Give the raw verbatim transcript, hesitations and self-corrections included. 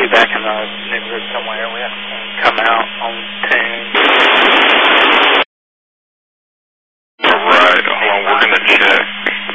be back in the neighborhood somewhere. We have